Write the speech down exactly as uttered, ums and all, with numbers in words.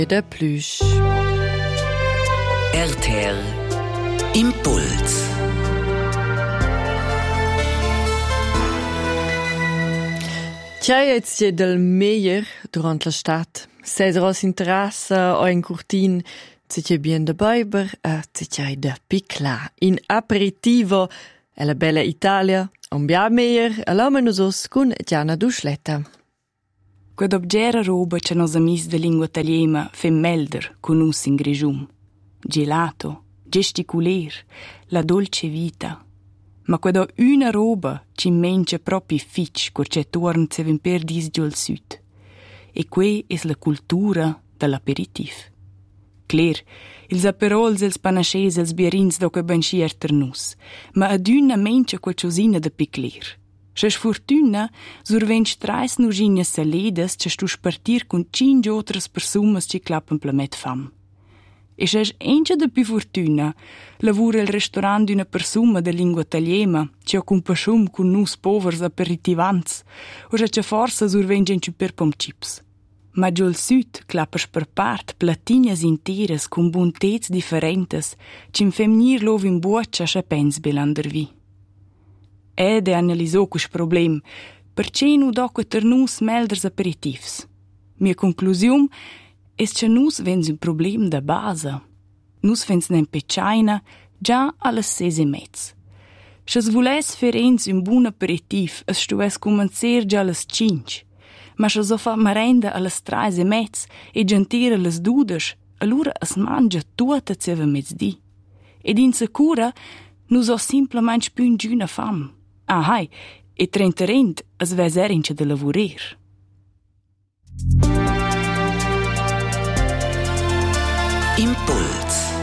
De plus. R T R Impuls. Tgei ets del meglier durant la stat. Sedros in terrassa o in curtin, c'è bien de Bäuber, e c'è de picla. In aperitivo, e la bella Italia, un bia meglier, e l'omenusos con Gianna Duschletta. Quad obgera roba che nos amis de lingua italiana fem melder con us in grigium. Gelato, gesticuler, la dolce vita. Ma quado una roba ci mengia proprio fitch cur c'è torn se vem per dis giol süd. E que es la cultura dell'aperitif. Cler, ils aperols, els panaches, els bierins do che ben schier ter nus, ma ad una mengia qualcosina de picler. S'es fortuna, survench trais nuginas saledas che stu spartir con cinque otras persumas ci clappen plamet fam. E s'es engia de più fortuna, lavura il restaurant d'una persuma de lingua italiana, ci ho compascium con nus povers aperitivants, o c'è forza survench enci per pom chips. Ma giol sud clappers per part platinas interas con buntets differentes, cim femnir lov in buoccia sche pens belandervi. Ed e analisò quis problem, perché nu doco ter nus melders aperitifs. Mia conclusium es che nus vens un problem da base. Nus vens nem pecciaina già alle ses e mezz. S'es vules fer ens un buon aperitif, es stues comencer già alle cinque. Ma se so fa merenda alle trais e mezz e gentire alle dudes, allura es mangia tuota ceva mezdi. Ed in secura nus ho simplement spün giuna fam. Ah, hai, e trenterent es ves erince de lavurer. Impuls.